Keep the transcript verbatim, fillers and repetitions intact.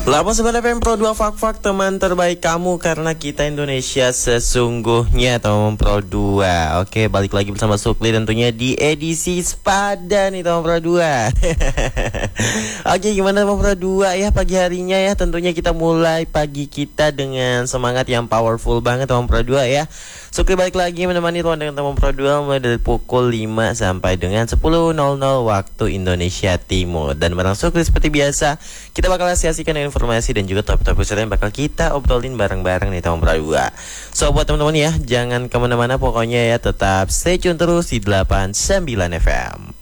delapan sembilan F M Pro dua Fak-Fak, teman terbaik kamu karena kita Indonesia sesungguhnya, teman Pro dua. Oke, balik lagi bersama Sukli tentunya di edisi Spada nih teman Pro dua. Oke, gimana teman Pro dua ya pagi harinya ya? Tentunya kita mulai pagi kita dengan semangat yang powerful banget teman Pro dua ya. Sukli balik lagi menemani teman dengan teman Pro dua mulai dari pukul lima sampai dengan sepuluh nol nol waktu Indonesia Timur. Dan bareng Sukli seperti biasa, kita bakal siasikan informasi dan juga topik-topik yang bakal kita obrolin bareng-bareng nih teman Pro dua. So buat teman-teman ya, jangan kemana-mana pokoknya ya, tetap stay tune terus di delapan sembilan F M.